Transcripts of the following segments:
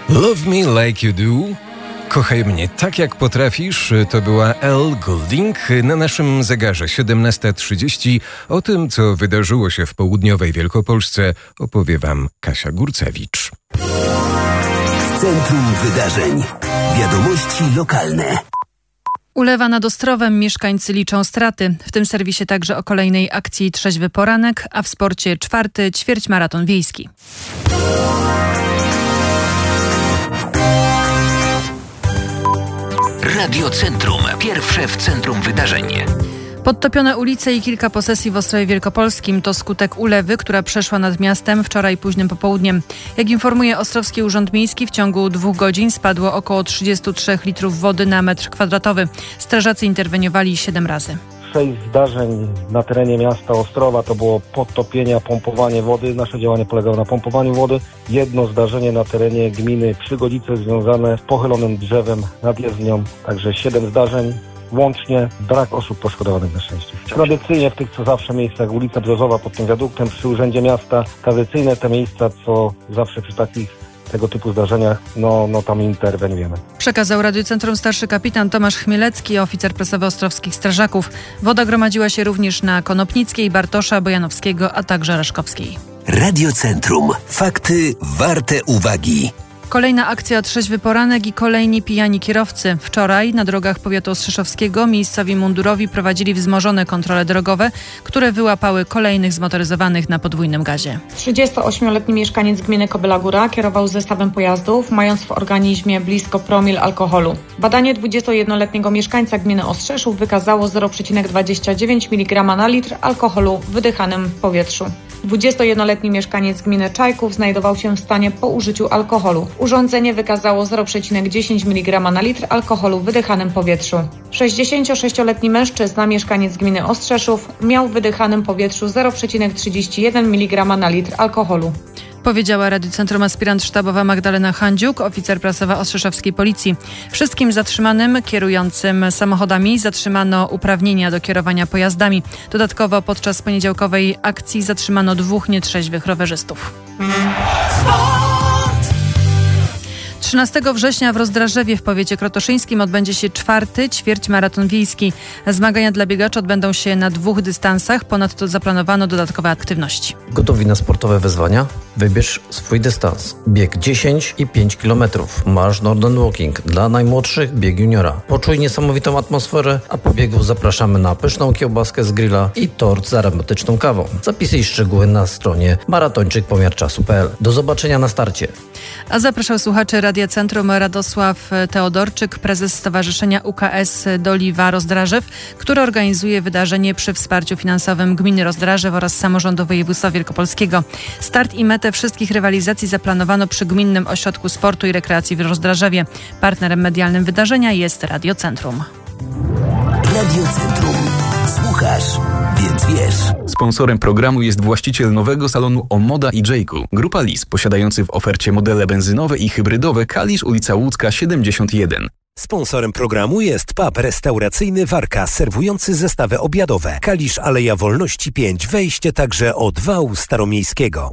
Love Me Like You Do. Kochaj mnie tak jak potrafisz. To była Elle Goulding. Na naszym zegarze 17:30. O tym, co wydarzyło się w południowej Wielkopolsce, opowie wam Kasia Górcewicz. Centrum Wydarzeń. Wiadomości lokalne. Ulewa nad Ostrowem, mieszkańcy liczą straty. W tym serwisie także o kolejnej akcji Trzeźwy Poranek, a w sporcie 4. ćwierćmaraton wiejski. Radio Centrum. Pierwsze w centrum wydarzeń. Podtopione ulice i kilka posesji w Ostrowie Wielkopolskim to skutek ulewy, która przeszła nad miastem wczoraj późnym popołudniem. Jak informuje Ostrowski Urząd Miejski, w ciągu 2 godzin spadło około 33 litrów wody na metr kwadratowy. Strażacy interweniowali 7 razy. 6 zdarzeń na terenie miasta Ostrowa to było podtopienia, pompowanie wody. Nasze działanie polegało na pompowaniu wody. 1 zdarzenie na terenie gminy Przygolice związane z pochylonym drzewem nad jezdnią. Także 7 zdarzeń. Łącznie brak osób poszkodowanych na szczęście. Tradycyjnie w tych co zawsze miejscach ulica Brzozowa pod tym wiaduktem przy Urzędzie Miasta. Tradycyjne te miejsca, co zawsze przy takich tego typu zdarzeniach, no tam interweniujemy. Przekazał Radiu Centrum starszy kapitan Tomasz Chmielewski, oficer prasowy ostrowskich strażaków. Woda gromadziła się również na Konopnickiej, Bartosza, Bojanowskiego, a także Raszkowskiej. Radio Centrum. Fakty warte uwagi. Kolejna akcja Trzeźwy Poranek i kolejni pijani kierowcy. Wczoraj na drogach powiatu ostrzeszowskiego miejscowi mundurowi prowadzili wzmożone kontrole drogowe, które wyłapały kolejnych zmotoryzowanych na podwójnym gazie. 38-letni mieszkaniec gminy Kobyla Góra kierował zestawem pojazdów, mając w organizmie blisko promil alkoholu. Badanie 21-letniego mieszkańca gminy Ostrzeszów wykazało 0,29 mg na litr alkoholu w wydychanym powietrzu. 21-letni mieszkaniec gminy Czajków znajdował się w stanie po użyciu alkoholu. Urządzenie wykazało 0,10 mg na litr alkoholu w wydychanym powietrzu. 66-letni mężczyzna, mieszkaniec gminy Ostrzeszów, miał w wydychanym powietrzu 0,31 mg na litr alkoholu. Powiedziała Radiu Centrum aspirant sztabowa Magdalena Handziuk, oficer prasowa ostrzeszowskiej policji. Wszystkim zatrzymanym kierującym samochodami zatrzymano uprawnienia do kierowania pojazdami. Dodatkowo podczas poniedziałkowej akcji zatrzymano 2 nietrzeźwych rowerzystów. 13 września w Rozdrażewie w powiecie krotoszyńskim odbędzie się 4. ćwierćmaraton wiejski. Zmagania dla biegaczy odbędą się na 2 dystansach, ponadto zaplanowano dodatkowe aktywności. Gotowi na sportowe wyzwania? Wybierz swój dystans. Bieg 10 i 5 km. Marsz Northern Walking dla najmłodszych, bieg juniora. Poczuj niesamowitą atmosferę, a po biegu zapraszamy na pyszną kiełbaskę z grilla i tort z aromatyczną kawą. Zapisy i szczegóły na stronie maratończykpomiarczasu.pl. Do zobaczenia na starcie. A zapraszał słuchaczy Radia Centrum Radosław Teodorczyk, prezes Stowarzyszenia UKS Doliwa Rozdrażew, które organizuje wydarzenie przy wsparciu finansowym gminy Rozdrażew oraz samorządu województwa wielkopolskiego. Start i metę wszystkich rywalizacji zaplanowano przy Gminnym Ośrodku Sportu i Rekreacji w Rozdrażewie. Partnerem medialnym wydarzenia jest Radio Centrum. Radio Centrum. Słuchasz, więc wiesz. Sponsorem programu jest właściciel nowego salonu Omoda i Jayku. Grupa Lis, posiadający w ofercie modele benzynowe i hybrydowe Kalisz, ulica Łódzka 71. Sponsorem programu jest pub restauracyjny Warka, serwujący zestawy obiadowe. Kalisz, Aleja Wolności 5, wejście także od wału staromiejskiego.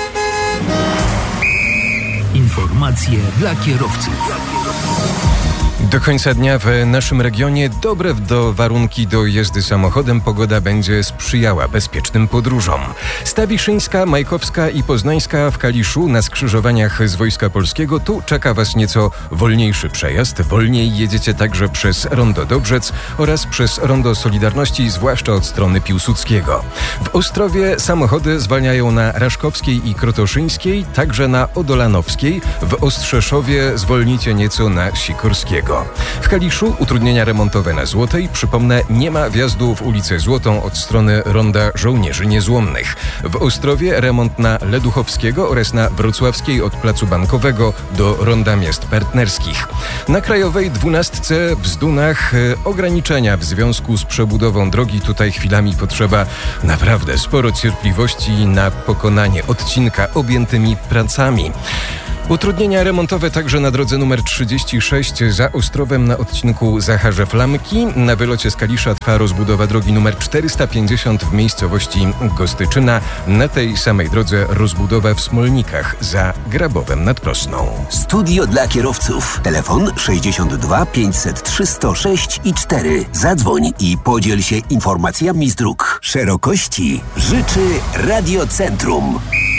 Informacje dla kierowców. Do końca dnia w naszym regionie dobre warunki do jazdy samochodem. Pogoda będzie sprzyjała bezpiecznym podróżom. Stawiszyńska, Majkowska i Poznańska w Kaliszu na skrzyżowaniach z Wojska Polskiego. Tu czeka Was nieco wolniejszy przejazd. Wolniej jedziecie także przez Rondo Dobrzec oraz przez Rondo Solidarności, zwłaszcza od strony Piłsudskiego. W Ostrowie samochody zwalniają na Raszkowskiej i Krotoszyńskiej, także na Odolanowskiej. W Ostrzeszowie zwolnicie nieco na Sikorskiego. W Kaliszu utrudnienia remontowe na Złotej. Przypomnę, nie ma wjazdu w ulicę Złotą od strony Ronda Żołnierzy Niezłomnych. W Ostrowie remont na Leduchowskiego oraz na Wrocławskiej od Placu Bankowego do Ronda Miast Partnerskich. Na Krajowej 12 w Zdunach ograniczenia w związku z przebudową drogi. Tutaj chwilami potrzeba naprawdę sporo cierpliwości na pokonanie odcinka objętymi pracami. Utrudnienia remontowe także na drodze numer 36 za Ostrowem na odcinku Zacharzew-Lamki. Na wylocie z Kalisza trwa rozbudowa drogi numer 450 w miejscowości Gostyczyna. Na tej samej drodze rozbudowa w Smolnikach za Grabowem nad Prosną. Studio dla kierowców. Telefon 62 503 106 i 4. Zadzwoń i podziel się informacjami z dróg. Szerokości życzy Radiocentrum.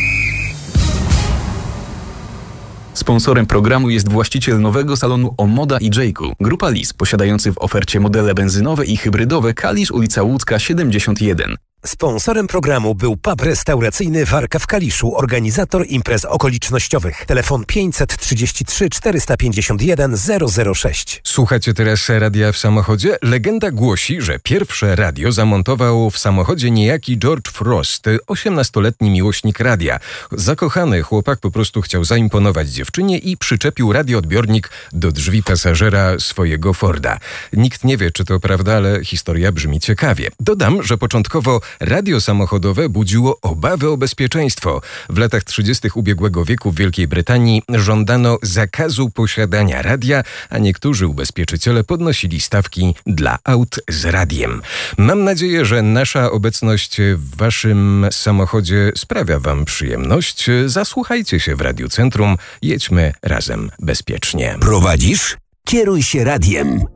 Sponsorem programu jest właściciel nowego salonu Omoda i Jayku. Grupa Lis, posiadający w ofercie modele benzynowe i hybrydowe Kalisz, ulica Łódzka 71. Sponsorem programu był pub restauracyjny Warka w Kaliszu, organizator imprez okolicznościowych. Telefon 533 451 006. Słuchacie teraz radia w samochodzie? Legenda głosi, że pierwsze radio zamontował w samochodzie niejaki George Frost, 18-letni miłośnik radia. Zakochany chłopak po prostu chciał zaimponować dziewczynie i przyczepił radioodbiornik do drzwi pasażera swojego Forda. Nikt nie wie, czy to prawda, ale historia brzmi ciekawie. Dodam, że początkowo radio samochodowe budziło obawy o bezpieczeństwo. W latach 30. ubiegłego wieku w Wielkiej Brytanii żądano zakazu posiadania radia, a niektórzy ubezpieczyciele podnosili stawki dla aut z radiem. Mam nadzieję, że nasza obecność w waszym samochodzie sprawia wam przyjemność. Zasłuchajcie się w Radiu Centrum. Jedźmy razem bezpiecznie. Prowadzisz? Kieruj się radiem.